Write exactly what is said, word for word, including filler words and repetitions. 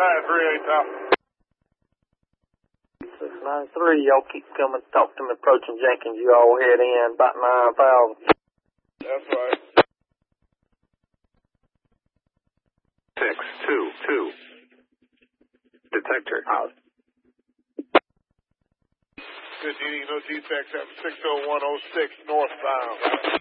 nine three eight, pal. six nine three, y'all keep coming, talk to me, approaching Jenkins, you all head in, about nine thousand. That's right. six two two. Detector out. Good eating, no defects at six oh one oh six northbound.